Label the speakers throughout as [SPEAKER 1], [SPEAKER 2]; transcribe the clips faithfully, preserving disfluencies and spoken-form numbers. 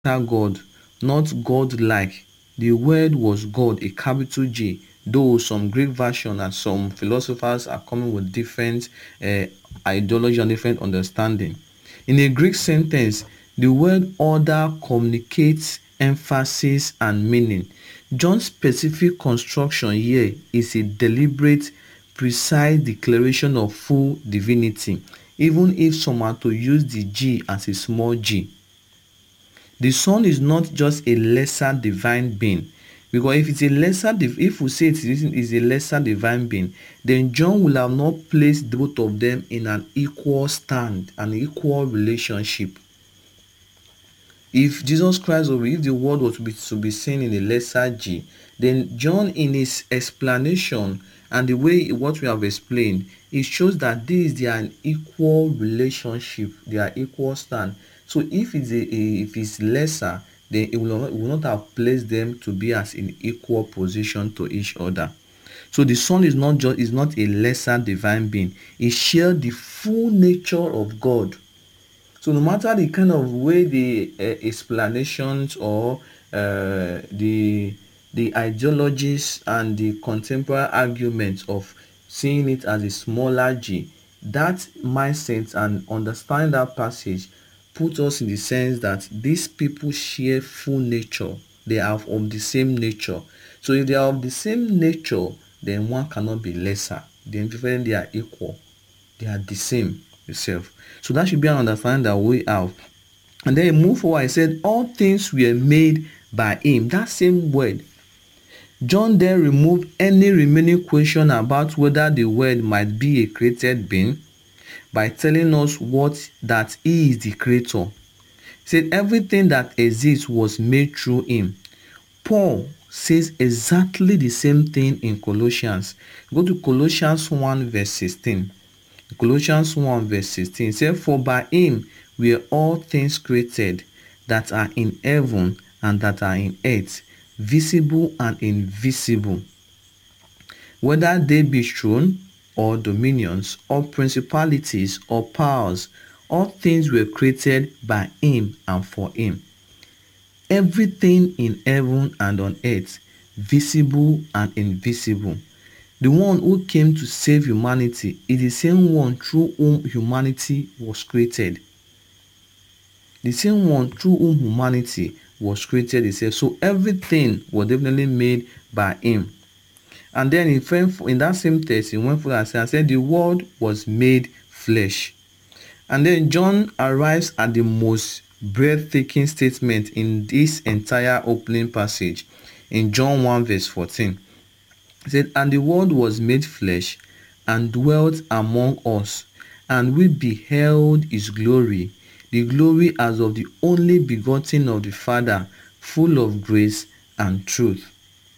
[SPEAKER 1] God, not God-like. The Word was God, a capital G, though some Greek version and some philosophers are coming with different uh, ideology and different understanding. In a Greek sentence, the word order communicates emphasis and meaning. John's specific construction here is a deliberate, precise declaration of full divinity, even if some are to use the G as a small g. The Son is not just a lesser divine being, because if it's a lesser, if we say it is a lesser divine being, then John will have not placed both of them in an equal stand, an equal relationship. If Jesus Christ, or if the word was to be, to be seen in a lesser G, then John, in his explanation and the way what we have explained, it shows that this they are an equal relationship, they are equal stand. So if it's a, a if it's lesser, then it will not, it will not have placed them to be as in equal position to each other. So the Son is not just is not a lesser divine being; he shares the full nature of God. So no matter the kind of way the uh, explanations or uh, the the ideologies and the contemporary arguments of seeing it as a smaller g, that mindset and understand that passage put us in the sense that these people share full nature. They are of the same nature. So if they are of the same nature, then one cannot be lesser. Then when they are equal, they are the same itself. So that should be an understanding that we have. And then he moved forward. He said, all things were made by him. That same word. John then removed any remaining question about whether the word might be a created being by telling us what that he is the creator. He said everything that exists was made through him. Paul says exactly the same thing in Colossians. Go to Colossians one verse sixteen. Colossians one verse sixteen says, for by him were all things created that are in heaven and that are in earth, visible and invisible, whether they be thrones or dominions or principalities or powers, all things were created by him and for him. Everything in heaven and on earth, visible and invisible. The one who came to save humanity is the same one through whom humanity was created. The same one through whom humanity was created itself. So everything was definitely made by him. And then in, in that same text, he went further and said, said, the word was made flesh. And then John arrives at the most breathtaking statement in this entire opening passage in John one verse fourteen. He said, and the word was made flesh and dwelt among us, and we beheld his glory, the glory as of the only begotten of the Father, full of grace and truth.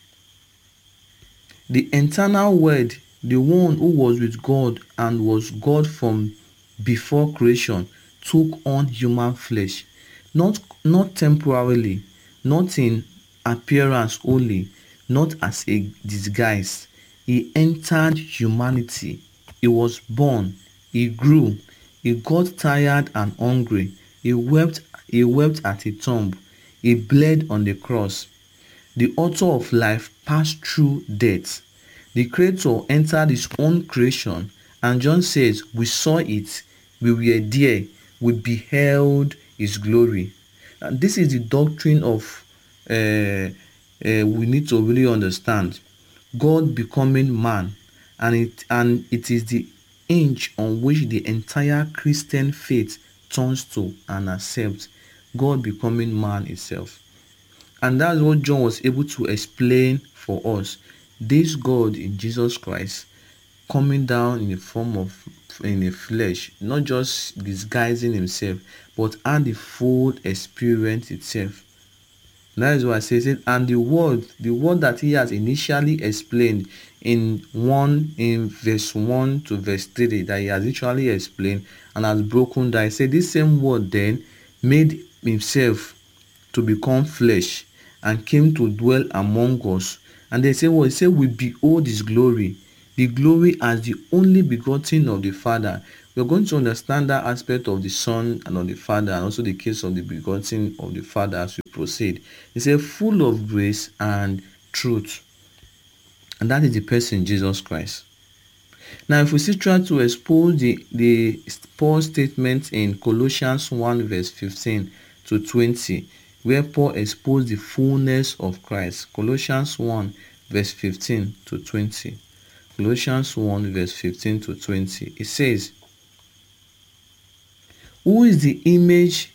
[SPEAKER 1] The eternal word, the one who was with God and was God from before creation, took on human flesh, not, not temporarily, not in appearance only, not as a disguise. He entered humanity. He was born. He grew. He got tired and hungry. He wept, he wept at a tomb. He bled on the cross. The author of life passed through death. The Creator entered his own creation, and John says, we saw it, we were there, we beheld his glory. And this is the doctrine of uh, uh, we need to really understand. God becoming man, and it and it is the hinge on which the entire Christian faith turns to and accepts. God becoming man itself. And that's what John was able to explain for us. This God in Jesus Christ coming down in the form of in the flesh, not just disguising himself, but had the full experience itself. That is why I say it, and the word, the word that he has initially explained in one in verse one to verse three, that he has literally explained and has broken down. I said this same word then made himself to become flesh and came to dwell among us. And they say, well, he said, we behold his glory, the glory as the only begotten of the Father, we're going to understand that aspect of the Son and of the Father, and also the case of the begotten of the Father as we proceed. He said, full of grace and truth. And that is the person Jesus Christ. Now, if we still try to expose the, the Paul's statement in Colossians one verse fifteen to twenty, where Paul exposed the fullness of Christ. Colossians one verse fifteen to twenty. Colossians one verse fifteen to twenty. It says, Who is the image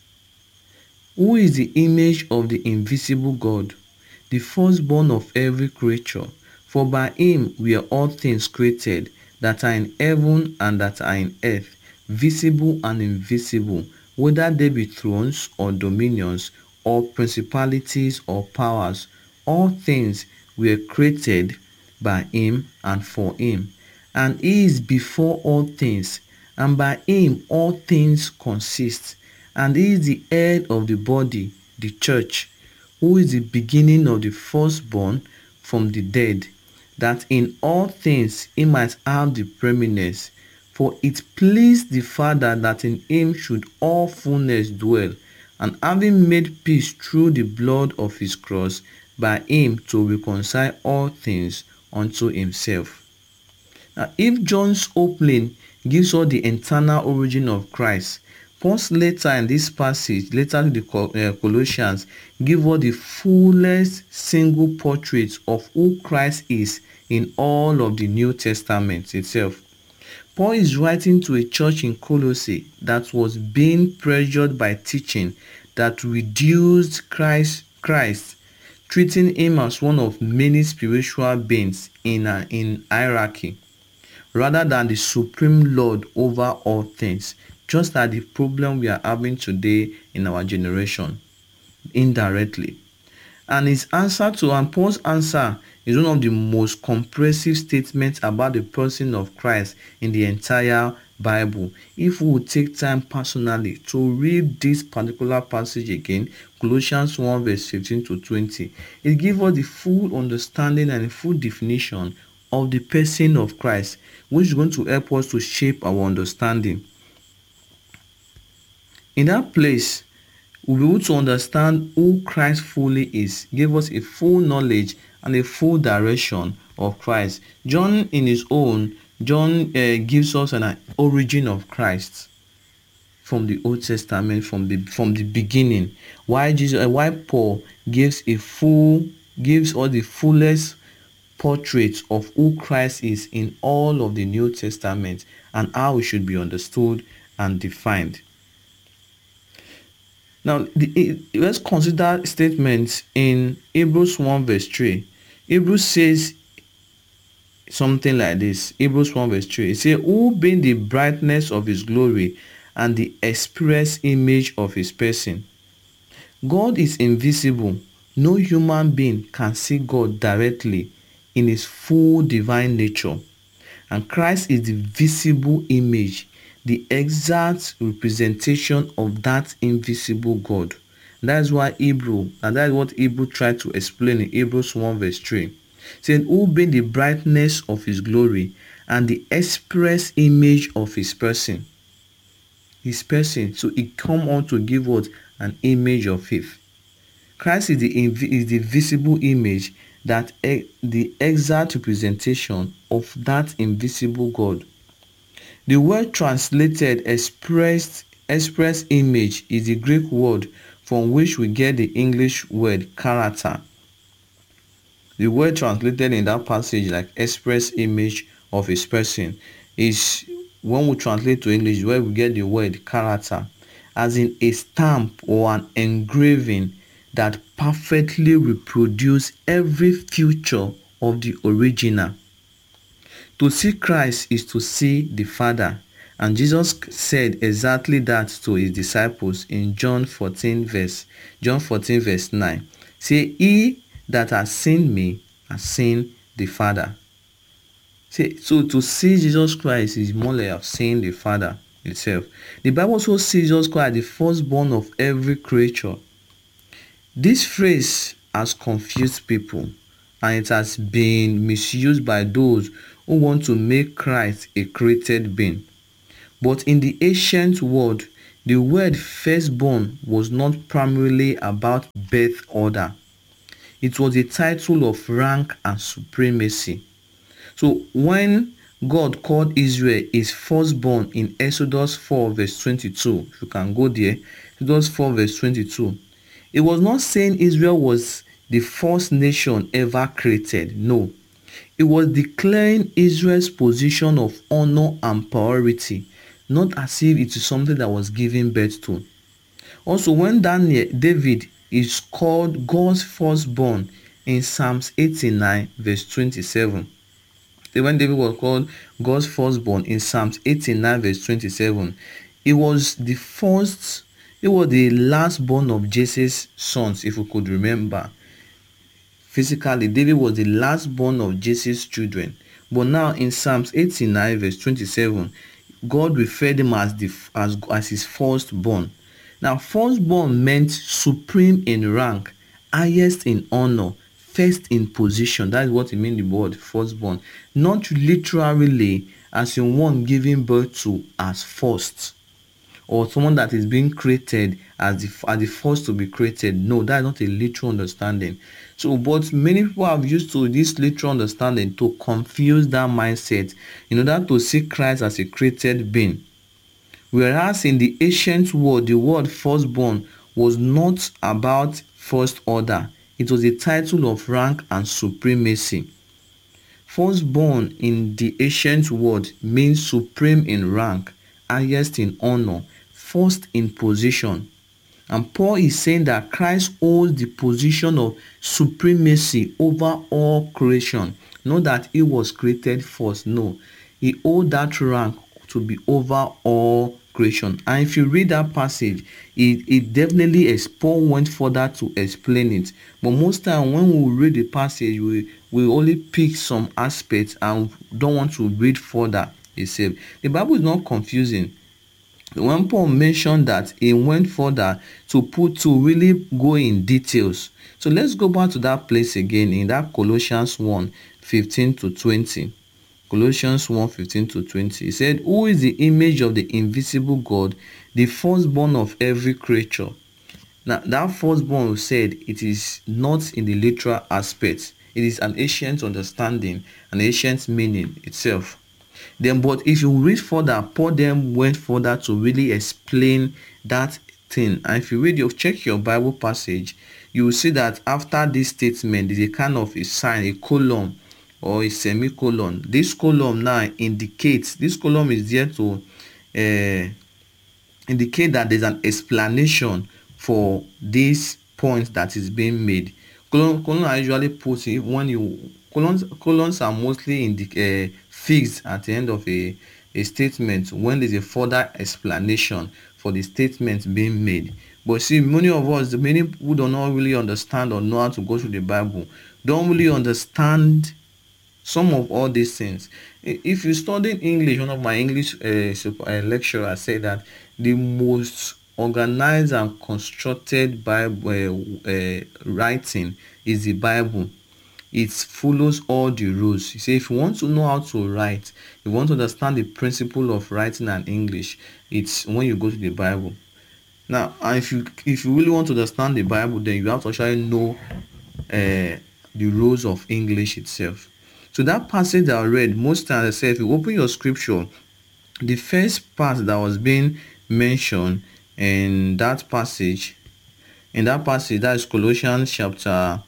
[SPEAKER 1] Who is the image of the invisible God, the firstborn of every creature? For by him were all things created, that are in heaven and that are in earth, visible and invisible, whether they be thrones or dominions, or principalities or powers. All things were created by him and for him. And he is before all things, and by him all things consist. And he is the head of the body, the church, who is the beginning of the firstborn from the dead, that in all things he might have the preeminence. For it pleased the Father that in him should all fullness dwell, and having made peace through the blood of his cross, by him to reconcile all things unto himself. Now, if John's opening gives us the internal origin of Christ, Paul's later in this passage, later to the uh, Colossians, give us the fullest single portrait of who Christ is in all of the New Testament itself. Paul is writing to a church in Colossae that was being pressured by teaching that reduced Christ, Christ, treating him as one of many spiritual beings in an in hierarchy, rather than the supreme Lord over all things. Just as the problem we are having today in our generation, indirectly. And his answer to, and Paul's answer is one of the most comprehensive statements about the person of Christ in the entire Bible. If we would take time personally to read this particular passage again, Colossians one verse fifteen to twenty, it gives us the full understanding and the full definition of the person of Christ, which is going to help us to shape our understanding. In that place, we'll be able to understand who Christ fully is, give us a full knowledge and a full direction of Christ. John, in his own, John uh, gives us an origin of Christ from the Old Testament, from the from the beginning. Why Jesus? Uh, why Paul gives a full, gives us the fullest portrait of who Christ is in all of the New Testament and how it should be understood and defined. Now, the, let's consider statements in Hebrews one verse three. Hebrews says something like this. Hebrews one verse three. It says, who being the brightness of his glory and the express image of his person. God is invisible. No human being can see God directly in his full divine nature. And Christ is the visible image, the exact representation of that invisible God. That's why Hebrew, and that's what Hebrew tried to explain in Hebrews one verse three. Saying, who being the brightness of his glory and the express image of his person. His person. So he come on to give us an image of faith. Christ is the, is the visible image, that e- the exact representation of that invisible God. The word translated expressed express image is the Greek word from which we get the English word character. The word translated in that passage like express image of his person is, when we translate to English, where we get the word character, as in a stamp or an engraving that perfectly reproduce every feature of the original. To see Christ is to see the Father, and Jesus said exactly that to his disciples in John fourteen verse John fourteen verse nine. Say, he that has seen me has seen the Father. Say, so to see Jesus Christ is more like seeing the Father itself. The Bible also sees Jesus Christ the firstborn of every creature. This phrase has confused people, and it has been misused by those who want to make Christ a created being. But in the ancient world, the word firstborn was not primarily about birth order. It was a title of rank and supremacy. So when God called Israel his firstborn in Exodus four verse twenty-two, if you can go there, Exodus four verse twenty-two, it was not saying Israel was the first nation ever created. No. It was declaring Israel's position of honor and priority, not as if it is something that was given birth to. Also, when Daniel, David is called God's firstborn in Psalms eighty-nine verse twenty-seven. When David was called God's firstborn in Psalms eighty-nine verse twenty-seven, it was the first, it was the last born of Jesse's sons, if we could remember. Physically, David was the last born of Jesse's children. But now in Psalms eighty-nine verse twenty-seven, God referred him as, the, as, as his firstborn. Now, firstborn meant supreme in rank, highest in honor, first in position. That is what it means, the word firstborn. Not literally as in one giving birth to as first, or someone that is being created as the, as the first to be created. No, that is not a literal understanding. So, but many people have used to this literal understanding to confuse that mindset in order to see Christ as a created being. Whereas in the ancient world, the word firstborn was not about first order. It was a title of rank and supremacy. Firstborn in the ancient world means supreme in rank, highest in honor, first in position. And Paul is saying that Christ holds the position of supremacy over all creation. Not that he was created first. No, he holds that rank to be over all creation. And if you read that passage, it, it definitely, as Paul went further to explain it. But most time when we read the passage, we, we only pick some aspects and don't want to read further itself. The Bible is not confusing. When Paul mentioned that, he went further to put to really go in details. So let's go back to that place again in that Colossians one fifteen to twenty. Colossians one fifteen to twenty. He said, "Who is the image of the invisible God, the firstborn of every creature?" Now, that firstborn said it is not in the literal aspect. It is an ancient understanding, an ancient meaning itself. Then, but if you read further, Paul then went further to really explain that thing. And if you read, you check your Bible passage, you will see that after this statement, there is a kind of a sign, a column or a semicolon. This column now indicates, this column is there to uh, indicate that there's an explanation for this point that is being made. Colon, colon are usually put in when you colons colons are mostly in the uh, fixed at the end of a, a statement when there's a further explanation for the statement being made. But see, many of us, many who do not really understand or know how to go through the Bible, don't really understand some of all these things. If you study English, one of my English uh, super, uh, lecturers said that the most organized and constructed Bible uh, uh, writing is the Bible. It follows all the rules. You see, if you want to know how to write, if you want to understand the principle of writing and English, it's when you go to the Bible. Now, if you if you really want to understand the Bible, then you have to actually know uh, the rules of English itself. So that passage that I read, most times I say, if you open your scripture, the first part that was being mentioned in that passage, in that passage, that is Colossians chapter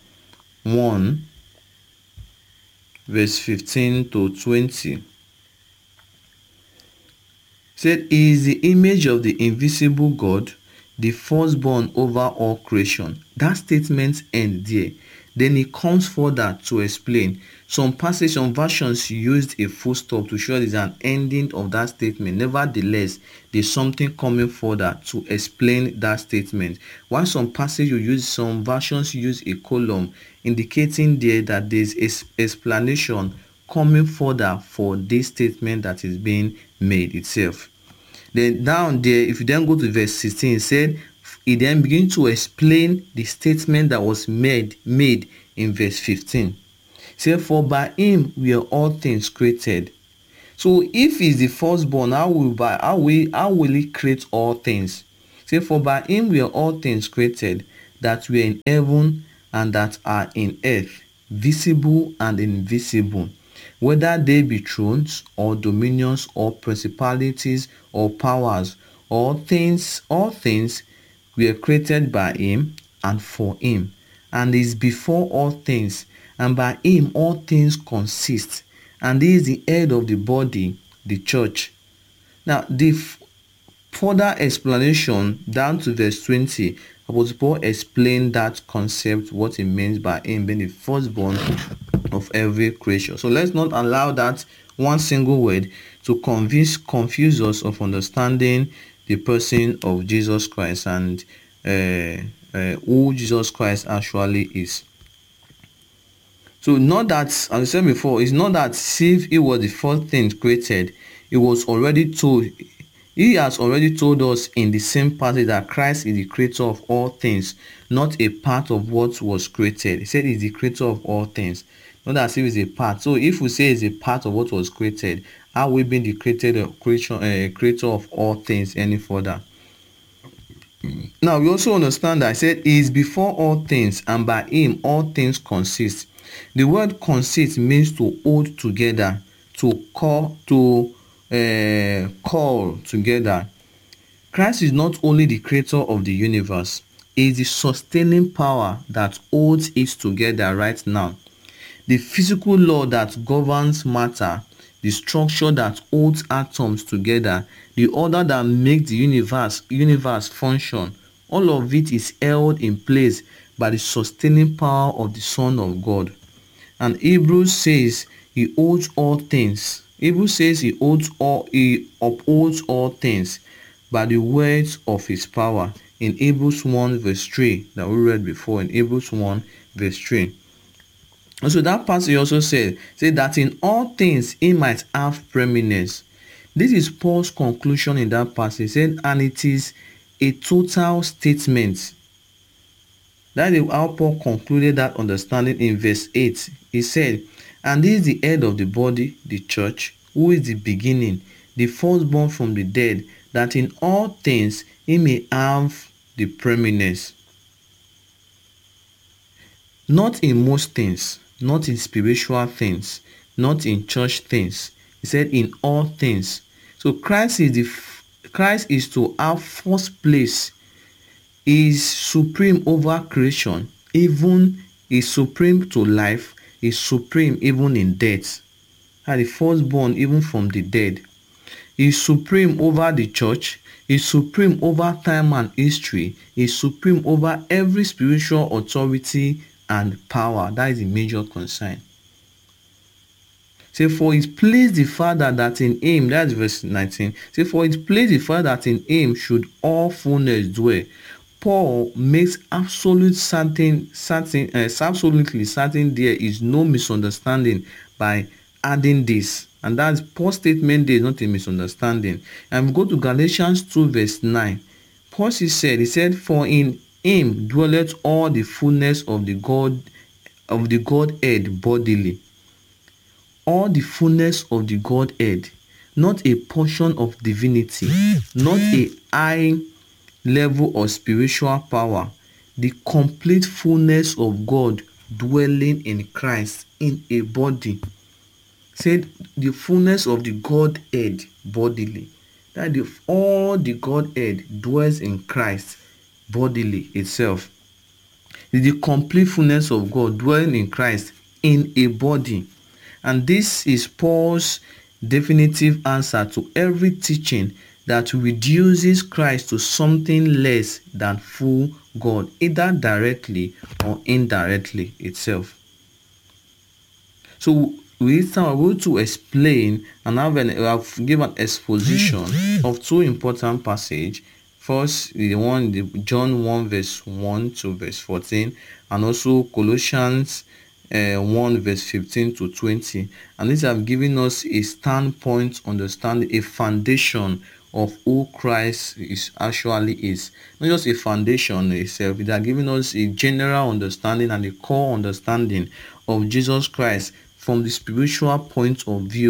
[SPEAKER 1] one, verse fifteen to twenty. Said, "He is the image of the invisible God, the firstborn over all creation." That statement ends there. Then he comes further to explain. Some passages, some versions used a full stop to show there's an ending of that statement. Nevertheless, there's something coming further to explain that statement. While some passages you use, some versions use a column, indicating there that there's an explanation coming further for this statement that is being made itself. Then down there, if you then go to verse sixteen, it said, he then begins to explain the statement that was made made in verse fifteen. He said, "For by him were all things created, So if he's the firstborn, how will by how will how will he create all things? Say, for by him were all things created, that were in heaven and that are in earth, visible and invisible, whether they be thrones or dominions or principalities or powers, all things, all things were created by him and for him, and is before all things, and by him all things consist, and he is the head of the body, the church. Now, the f- further explanation down to verse twenty, Apostle Paul explained that concept, what it means by him being the firstborn of every creature. So let's not allow that one single word to confuse confuse us of understanding the person of Jesus Christ and uh, uh, who Jesus Christ actually is. So not that, as I said before, it's not that if he was the first thing created, he was already told, he has already told us in the same passage that Christ is the creator of all things, not a part of what was created. He said he's the creator of all things, not as if he's a part. So if we say he's a part of what was created, how we being the creator, creator, uh, creator of all things any further? Now we also understand that I said he is before all things, and by him all things consist. The word consist means to hold together, to call, to uh, call together. Christ is not only the creator of the universe, he is the sustaining power that holds it together right now. The physical law that governs matter, the structure that holds atoms together, the order that makes the universe universe function, all of it is held in place by the sustaining power of the Son of God. And Hebrews says he holds all things. Hebrews says he holds all he upholds all things by the words of his power. In Hebrews one verse three that we read before, in Hebrews one verse three. And so that passage also said, said that in all things he might have preeminence. This is Paul's conclusion in that passage. He said, and it is a total statement. That is how Paul concluded that understanding in verse eight. He said, and this is the head of the body, the church, who is the beginning, the firstborn from the dead, that in all things he may have the preeminence. Not in most things, not in spiritual things, not in church things. He said in all things. So Christ is the Christ is to have first place. He is supreme over creation, even is supreme to life, is supreme even in death. And the firstborn even from the dead. He is supreme over the church, he is supreme over time and history, he is supreme over every spiritual authority and power. That is the major concern. Say, for it pleased the Father that in him, that's verse nineteen. Say, for it pleased the Father that in him should all fullness dwell. Paul makes absolute certain, certain, uh, absolutely certain there is no misunderstanding by adding this. And that's Paul's statement there is not a misunderstanding. And we go to Galatians two verse nine. Paul said, he said, for in him dwelleth all the fullness of the God of the Godhead bodily. All the fullness of the Godhead, not a portion of divinity, not a high level of spiritual power, the complete fullness of God dwelling in Christ in a body. Said the fullness of the Godhead bodily. That the, all the Godhead dwells in Christ bodily itself. The complete fullness of God dwelling in Christ in a body. And this is Paul's definitive answer to every teaching that reduces Christ to something less than full God, either directly or indirectly itself. So we are able to explain and have, an, have given an exposition of two important passages. First, the one, the John one verse one to verse fourteen, and also Colossians uh, one verse fifteen to twenty. And these have given us a standpoint, understanding, a foundation of who Christ is actually is. Not just a foundation itself, it has given us a general understanding and a core understanding of Jesus Christ from the spiritual point of view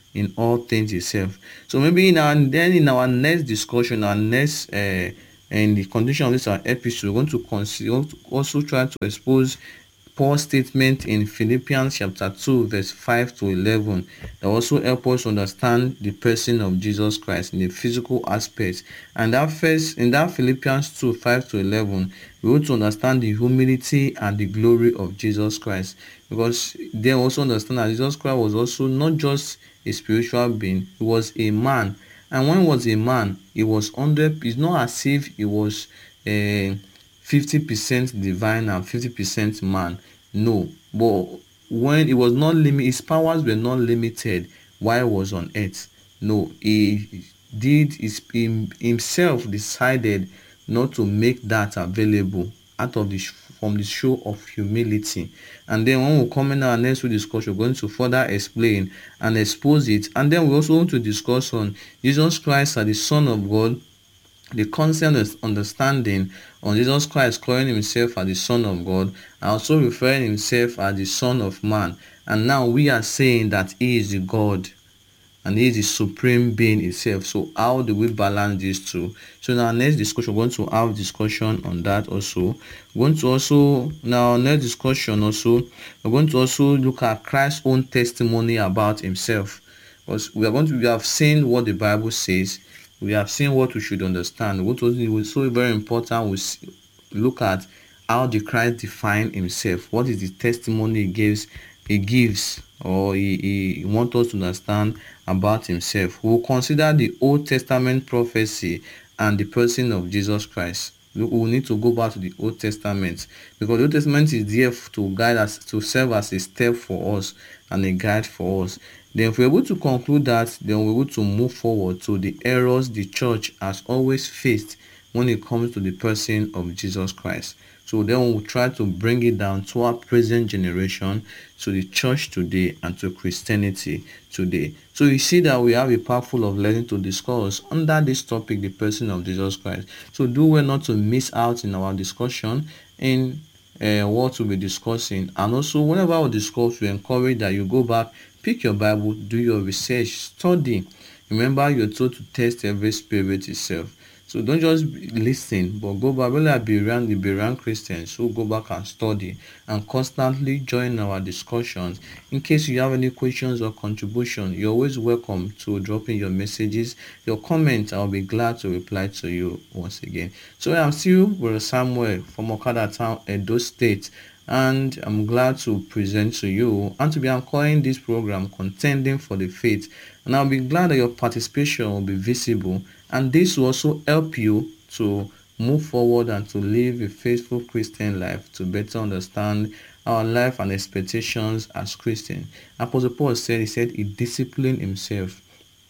[SPEAKER 1] in all things itself. So maybe in our then in our next discussion, our next uh, and the condition of this our episode, we're going to consider also try to expose Paul's statement in Philippians chapter two, verse five to eleven, that also help us understand the person of Jesus Christ in the physical aspects. And that first in that Philippians two, five to eleven, we want to understand the humility and the glory of Jesus Christ. Because they also understand that Jesus Christ was also not just a spiritual being, he was a man. And when he was a man, he was under, it's not as if he was uh, fifty percent divine and fifty percent man. No, but when it was not limit, his powers were not limited while he was on earth. No, he did his, him, himself decided not to make that available out of the from the show of humility. And then when we come in our next week discussion, we're going to further explain and expose it. And then we also want to discuss on Jesus Christ as the Son of God, the concept of understanding on Jesus Christ calling himself as the Son of God, and also referring himself as the Son of Man. And now we are saying that he is the God and he is the supreme being itself. So how do we balance these two? So in our next discussion, we're going to have discussion on that also. We're going to also, now next discussion also, we're going to also look at Christ's own testimony about himself. Because we are going to, we have seen what the Bible says. We have seen what we should understand. What was so very important, we look at how the Christ defined himself. What is the testimony he gives, he gives, or he, he wants us to understand about himself. We'll consider the Old Testament prophecy and the person of Jesus Christ. We will need to go back to the Old Testament, because the Old Testament is there to guide us, to serve as a step for us and a guide for us. Then if we're able to conclude that, then we're able to move forward to the errors the church has always faced when it comes to the person of Jesus Christ. So then we'll try to bring it down to our present generation, to the church today, and to Christianity today. So you see that we have a powerful of learning to discuss under this topic, the person of Jesus Christ. So do well not to miss out in our discussion in uh, what we'll be discussing. And also whenever we discuss, we encourage that you go back, pick your Bible, do your research, study. Remember, you're told to test every spirit itself. So don't just listen, but go back. Really, be around the Berean Christians, so go back and study and constantly join our discussions. In case you have any questions or contribution, you're always welcome to drop in your messages, your comments. I'll be glad to reply to you once again. So I'm still Brother Samuel from Okada Town, Edo State, and I'm glad to present to you and to be anchoring this program, Contending for the Faith. And I'll be glad that your participation will be visible, and this will also help you to move forward and to live a faithful Christian life, to better understand our life and expectations as Christians. Apostle Paul said, he said he disciplined himself,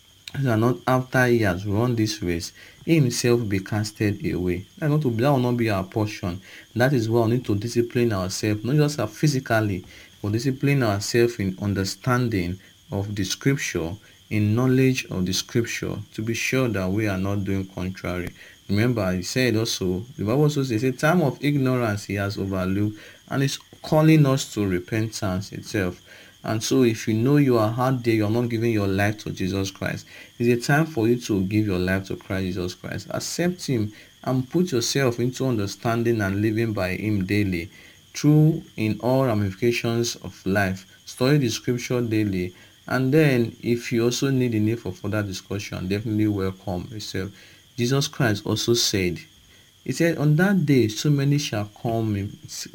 [SPEAKER 1] and not after he has run this race, he himself will be casted away. That, not to, that will not be our portion. That is why we need to discipline ourselves, not just physically, but discipline ourselves in understanding of the scripture, in knowledge of the scripture, to be sure that we are not doing contrary. Remember, he said also, the Bible also says, a time of ignorance he has overlooked, and is calling us to repentance itself. And so if you know you are out there, you are not giving your life to Jesus Christ, it's a time for you to give your life to Christ Jesus Christ. Accept him and put yourself into understanding and living by him daily, through in all ramifications of life. Study the scripture daily. And then if you also need a need for further discussion, definitely welcome yourself. Jesus Christ also said, he said, on that day so many shall come,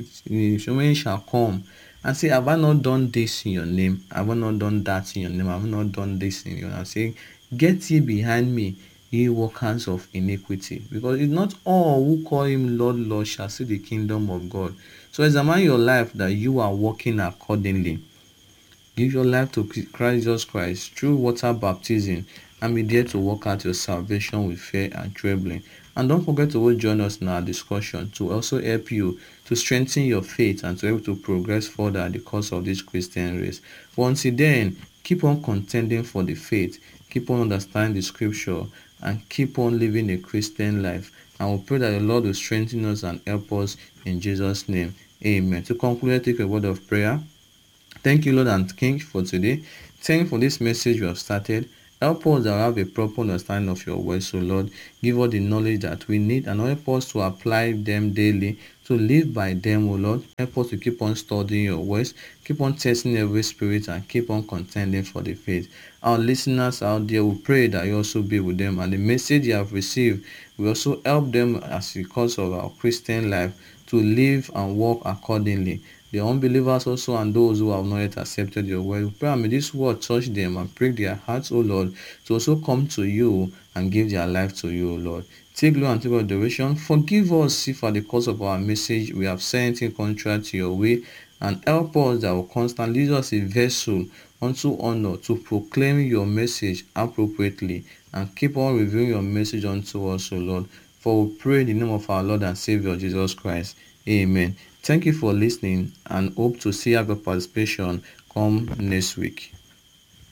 [SPEAKER 1] so many shall come and say, have I not done this in your name? Have I not done that in your name? Have I not done this in your name? I'm saying, get ye behind me, ye workers of iniquity. Because it's not all who call him Lord, Lord shall see the kingdom of God. So examine your life that you are walking accordingly. Give your life to Christ Jesus Christ through water baptism, and be there to work out your salvation with fear and trembling. And don't forget to join us in our discussion to also help you to strengthen your faith and to help to progress further at the course of this Christian race. Once then, keep on contending for the faith, keep on understanding the scripture, and keep on living a Christian life. And we pray that the Lord will strengthen us and help us in Jesus' name. Amen. To conclude, take a word of prayer. Thank you, Lord and King, for today. Thank you for this message you have started. Help us that have a proper understanding of your words, so Lord. Give us the knowledge that we need and help us to apply them daily, to live by them, O Lord. Help us to keep on studying your words, keep on testing every spirit, and keep on contending for the faith. Our listeners out there, we pray that you also be with them, and the message you have received will also help them as the course of our Christian life to live and walk accordingly. The unbelievers also and those who have not yet accepted your word, we pray may this word touch them and break their hearts, O Lord, to also come to you and give their life to you, O Lord. Take glory and take adoration. Forgive us if at the course of our message we have said anything contrary to your way, and help us that will constantly lead us a vessel unto honor to proclaim your message appropriately and keep on revealing your message unto us, O Lord. For we pray in the name of our Lord and Savior Jesus Christ. Amen. Thank you for listening and hope to see your participation come next week.